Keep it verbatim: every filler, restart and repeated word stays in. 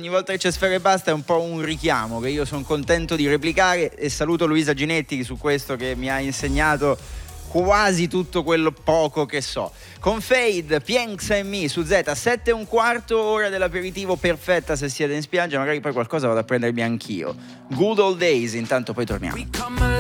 ogni volta che c'è Sfera Ebbasta è un po' un richiamo che io sono contento di replicare, e saluto Luisa Ginetti su questo, che mi ha insegnato quasi tutto quello poco che so. Con Fade, Piensa in me su Z, sette e un quarto, ora dell'aperitivo perfetta se siete in spiaggia, magari poi qualcosa vado a prendermi anch'io. Good old days, intanto poi torniamo.